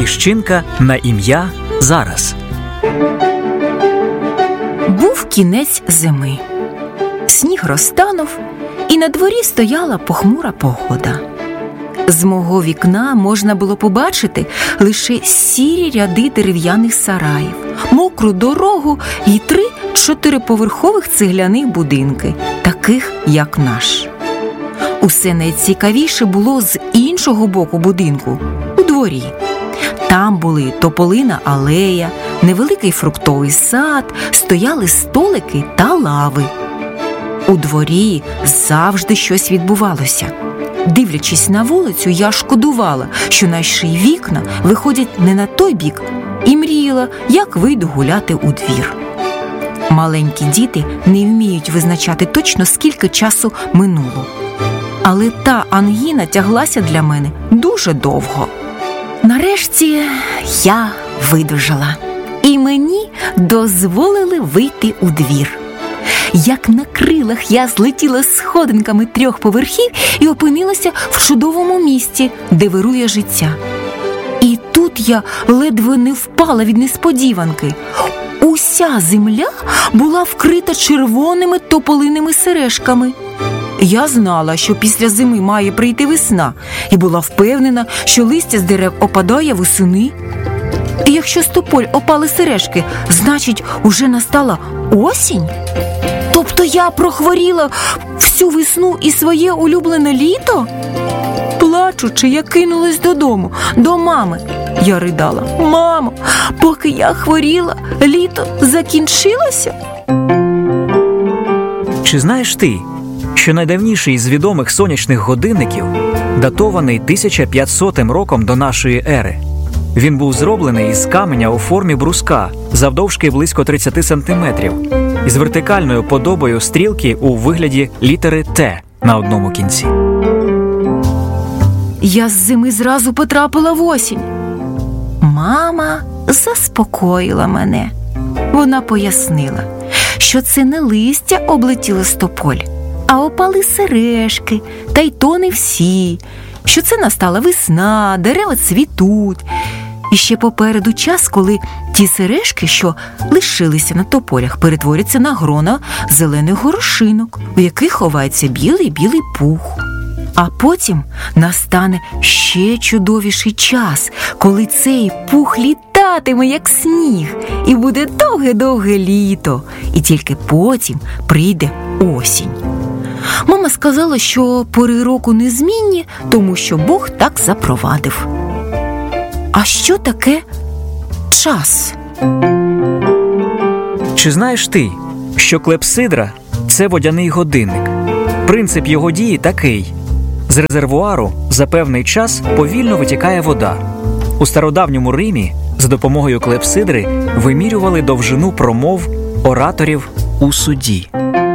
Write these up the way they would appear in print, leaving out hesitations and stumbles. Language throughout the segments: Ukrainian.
піщинка на ім'я Зараз. Був кінець зими. Сніг розтанув, і на дворі стояла похмура погода. З мого вікна можна було побачити лише сірі ряди дерев'яних сараїв, мокру дорогу і 3 чотириповерхових цегляних будинки, таких як наш. Усе найцікавіше було з іншого боку будинку, у дворі. Там були тополина алея, невеликий фруктовий сад, стояли столики та лави. У дворі завжди щось відбувалося. Дивлячись на вулицю, я шкодувала, що наші вікна виходять не на той бік, і мріяла, як вийду гуляти у двір. Маленькі діти не вміють визначати точно, скільки часу минуло. Але та ангіна тяглася для мене дуже довго. Нарешті я видужала, і мені дозволили вийти у двір. Як на крилах я злетіла сходинками 3 поверхів і опинилася в чудовому місті, де вирує життя. І тут я ледве не впала від несподіванки. Уся земля була вкрита червоними тополиними сережками. Я знала, що після зими має прийти весна, і була впевнена, що листя з дерев опадає восени. І якщо з тополь опали сережки, значить, уже настала осінь? Тобто я прохворіла всю весну і своє улюблене літо? Плачучи, я кинулась додому, до мами. Я ридала: «Мамо, поки я хворіла, літо закінчилося?» Чи знаєш ти, що найдавніший з відомих сонячних годинників датований 1500 роком до нашої ери? Він був зроблений із каменя у формі бруска, завдовжки близько 30 сантиметрів, із вертикальною подобою стрілки у вигляді літери «Т» на одному кінці. Я з зими зразу потрапила в осінь. Мама заспокоїла мене. Вона пояснила, що це не листя облетіло з тополь, а опали сережки, та й то не всі, що це настала весна, дерева цвітуть. І ще попереду час, коли ті сережки, що лишилися на тополях, перетворяться на грона зелених горошинок, у яких ховається білий-білий пух. А потім настане ще чудовіший час, коли цей пух літатиме, як сніг, і буде довге-довге літо, і тільки потім прийде осінь. Мама сказала, що пори року незмінні, тому що Бог так запровадив. А що таке час? Чи знаєш ти, що клепсидра – це водяний годинник? Принцип його дії такий. З резервуару за певний час повільно витікає вода. У стародавньому Римі за допомогою клепсидри вимірювали довжину промов ораторів у суді.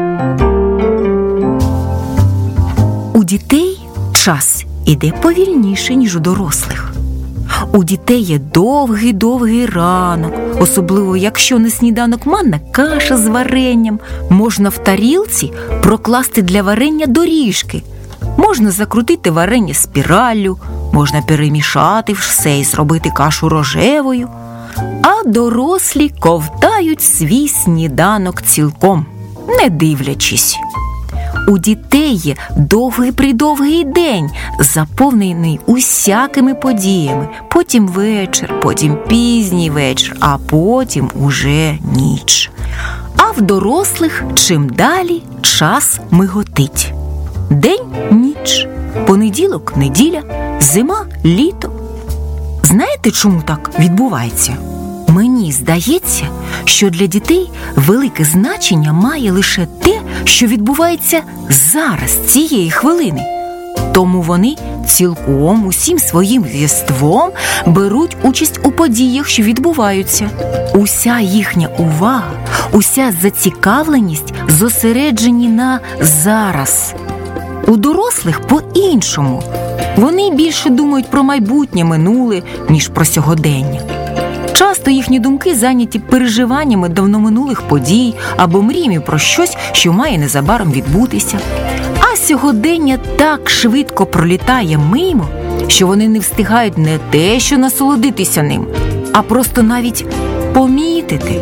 У дітей час іде повільніше, ніж у дорослих. У дітей є довгий ранок, особливо якщо на сніданок манна каша з варенням. Можна в тарілці прокласти для варення доріжки. Можна закрутити варення спіраллю, можна перемішати все і зробити кашу рожевою. А дорослі ковтають свій сніданок цілком, не дивлячись. У дітей є довгий-придовгий день, заповнений усякими подіями. Потім вечір, потім пізній вечір, а потім уже ніч. А в дорослих чим далі час миготить. День – ніч, понеділок – неділя, зима – літо. Знаєте, чому так відбувається? Мені здається, що для дітей велике значення має лише те, що відбувається зараз, цієї хвилини. Тому вони цілком усім своїм єством беруть участь у подіях, що відбуваються. Уся їхня увага, уся зацікавленість зосереджені на зараз. У дорослих по-іншому. Вони більше думають про майбутнє, минуле, ніж про сьогодення. Часто їхні думки зайняті переживаннями давноминулих подій або мріями про щось, що має незабаром відбутися. А сьогодення так швидко пролітає мимо, що вони не встигають не те, що насолодитися ним, а просто навіть помітити.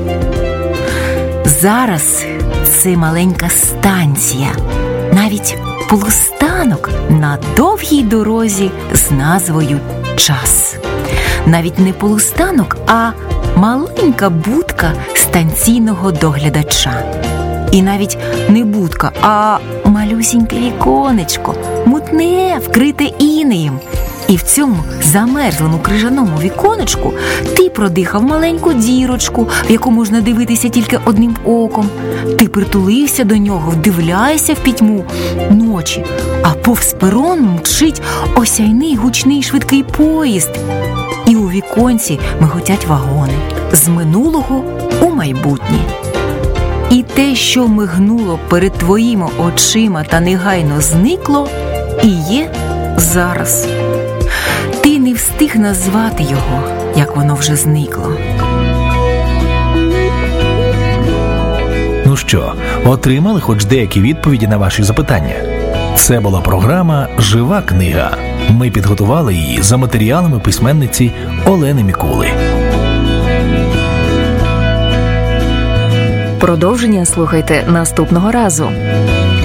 Зараз це маленька станція, навіть полустанок на довгій дорозі з назвою «Час». Навіть не полустанок, а маленька будка станційного доглядача. І навіть не будка, а малюсіньке віконечко, мутне, вкрите інеєм. І в цьому замерзлому крижаному віконечку ти продихав маленьку дірочку, в яку можна дивитися тільки одним оком. Ти притулився до нього, вдивляєшся в пітьму ночі, а повз перон мчить осяйний гучний швидкий поїзд. І у віконці миготять вагони з минулого у майбутнє. І те, що мигнуло перед твоїми очима та негайно зникло, і є зараз. Ти не встиг назвати його, як воно вже зникло. Ну що, отримали хоч деякі відповіді на ваші запитання? Це була програма «Жива книга». Ми підготували її за матеріалами письменниці Олени Мікули. Продовження слухайте наступного разу.